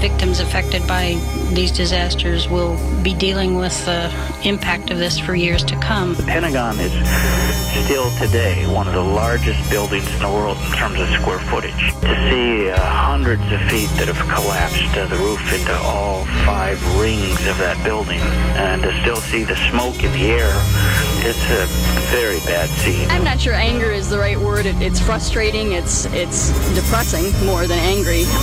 victims affected by these disasters will be dealing with the impact of this for years to come. The Pentagon is still today one of the largest buildings in the world in terms of square footage. To see hundreds of feet that have collapsed the roof into all 5 rings of that building, and to still see the smoke in the air, it's a very bad scene. I'm not sure anger is the right word. It's frustrating. It's depressing more than angry.